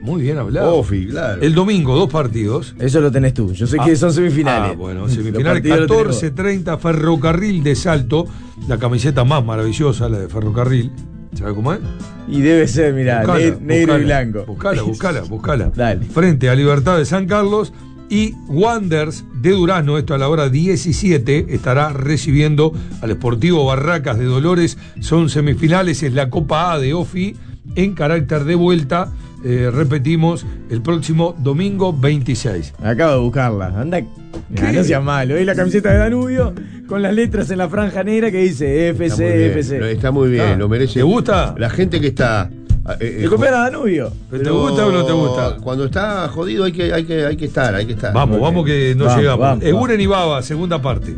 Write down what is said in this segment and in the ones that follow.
Muy bien hablado. Ofi, claro. El domingo, 2 partidos. Eso lo tenés tú. Yo sé que son semifinales. Bueno, semifinales 14:30, Ferrocarril de Salto. La camiseta más maravillosa, la de Ferrocarril. ¿Sabe cómo es? Y debe ser, mirá, negro y blanco. Buscala. Dale. Frente a Libertad de San Carlos. Y Wanderers de Durazno, esto a la hora 17, estará recibiendo al Sportivo Barracas de Dolores. Son semifinales, es la Copa A de OFI en carácter de vuelta. Repetimos, el próximo domingo 26. Acabo de buscarla. Anda, no seas malo. Es la camiseta de Danubio con las letras en la franja negra que dice FC. Está muy bien, lo merece. ¿Te gusta? La gente que está... ¿Te copian a Danubio? ¿Te gusta o no te gusta? Cuando está jodido hay que estar. Vamos que no llegamos. Vamos. Eguren y Baba, segunda parte.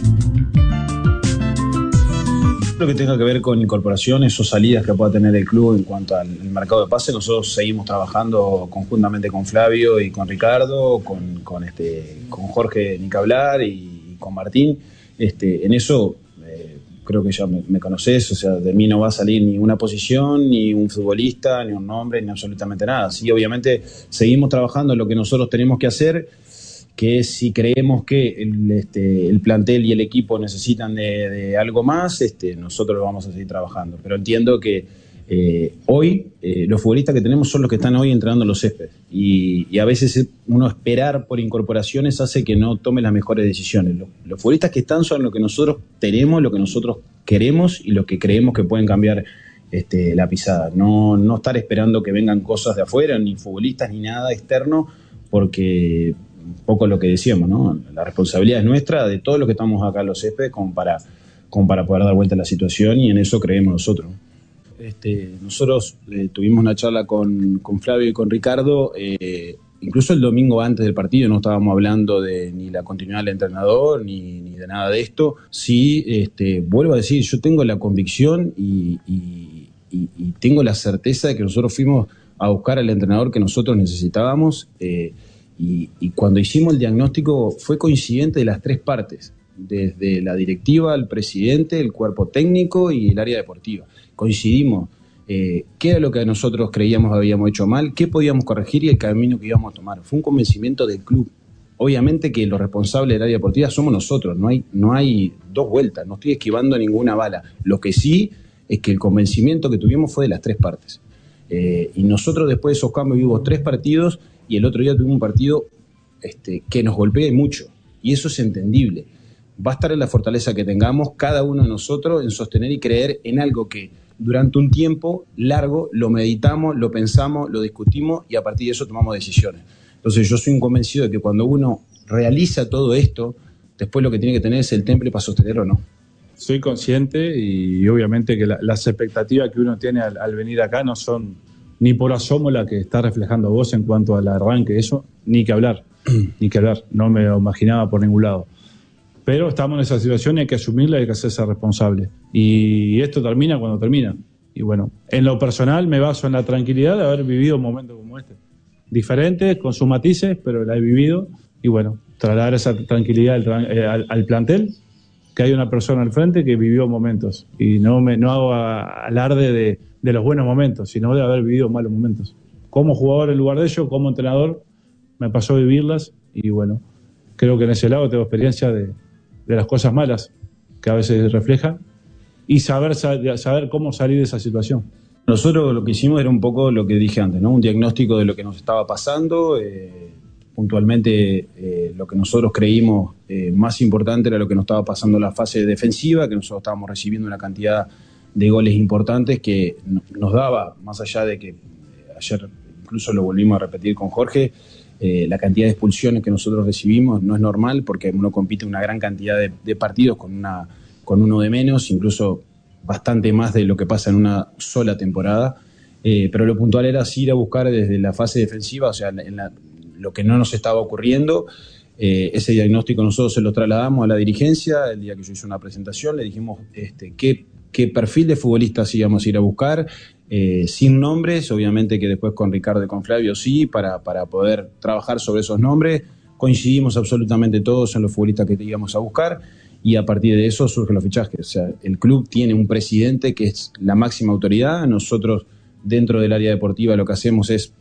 Lo que tenga que ver con incorporaciones o salidas que pueda tener el club en cuanto al mercado de pase, nosotros seguimos trabajando conjuntamente con Flavio y con Ricardo, con Jorge ni que hablar y con Martín. En eso creo que ya me conocés, o sea, de mí no va a salir ni una posición, ni un futbolista, ni un nombre, ni absolutamente nada. Sí, obviamente seguimos trabajando en lo que nosotros tenemos que hacer, que es si creemos que el plantel y el equipo necesitan de algo más, nosotros lo vamos a seguir trabajando. Pero entiendo que hoy los futbolistas que tenemos son los que están hoy entrenando en los céspedes. Y a veces uno esperar por incorporaciones hace que no tome las mejores decisiones. Los futbolistas que están son lo que nosotros tenemos, lo que nosotros queremos y lo que creemos que pueden cambiar la pisada. No estar esperando que vengan cosas de afuera, ni futbolistas, ni nada externo, porque... un poco lo que decíamos, ¿no? La responsabilidad es nuestra, de todos los que estamos acá en los céspedes, como para poder dar vuelta a la situación, y en eso creemos nosotros. Nosotros tuvimos una charla con Flavio y con Ricardo, incluso el domingo antes del partido no estábamos hablando de ni la continuidad del entrenador, ni de nada de esto. Sí, vuelvo a decir, yo tengo la convicción y tengo la certeza de que nosotros fuimos a buscar al entrenador que nosotros necesitábamos, y cuando hicimos el diagnóstico fue coincidente de las 3 partes, desde la directiva, el presidente, el cuerpo técnico y el área deportiva. Coincidimos qué era lo que nosotros creíamos habíamos hecho mal, qué podíamos corregir y el camino que íbamos a tomar. Fue un convencimiento del club. Obviamente que los responsables del área deportiva somos nosotros, no hay dos vueltas, no estoy esquivando ninguna bala. Lo que sí es que el convencimiento que tuvimos fue de las 3 partes. Y nosotros después de esos cambios vimos 3 partidos y el otro día tuvimos un partido que nos golpea mucho, y eso es entendible. Va a estar en la fortaleza que tengamos cada uno de nosotros en sostener y creer en algo que durante un tiempo largo lo meditamos, lo pensamos, lo discutimos y a partir de eso tomamos decisiones. Entonces yo soy un convencido de que cuando uno realiza todo esto, después lo que tiene que tener es el temple para sostenerlo o no. Soy consciente y obviamente que las expectativas que uno tiene al venir acá no son ni por asomo la que está reflejando vos en cuanto al arranque de eso, ni que hablar, no me lo imaginaba por ningún lado. Pero estamos en esa situación y hay que asumirla y hay que hacerse responsable. Y esto termina cuando termina. Y bueno, en lo personal me baso en la tranquilidad de haber vivido un momento como este. Diferente, con sus matices, pero la he vivido. Y bueno, trasladar esa tranquilidad al plantel, que hay una persona al frente que vivió momentos. Y no hago alarde de los buenos momentos, sino de haber vivido malos momentos. Como jugador en lugar de ello, como entrenador, me pasó a vivirlas. Y bueno, creo que en ese lado tengo experiencia de las cosas malas que a veces reflejan y saber cómo salir de esa situación. Nosotros lo que hicimos era un poco lo que dije antes, ¿no? Un diagnóstico de lo que nos estaba pasando, puntualmente lo que nosotros creímos más importante era lo que nos estaba pasando en la fase defensiva, que nosotros estábamos recibiendo una cantidad de goles importantes que nos daba, más allá de que ayer incluso lo volvimos a repetir con Jorge, la cantidad de expulsiones que nosotros recibimos no es normal porque uno compite una gran cantidad de partidos con uno de menos, incluso bastante más de lo que pasa en una sola temporada, pero lo puntual era sí ir a buscar desde la fase defensiva, o sea, lo que no nos estaba ocurriendo. Ese diagnóstico nosotros se lo trasladamos a la dirigencia el día que yo hice una presentación, le dijimos qué perfil de futbolistas íbamos a ir a buscar, sin nombres, obviamente que después con Ricardo y con Flavio sí, para poder trabajar sobre esos nombres. Coincidimos absolutamente todos en los futbolistas que íbamos a buscar y a partir de eso surgen los fichajes. O sea, el club tiene un presidente que es la máxima autoridad, nosotros dentro del área deportiva lo que hacemos es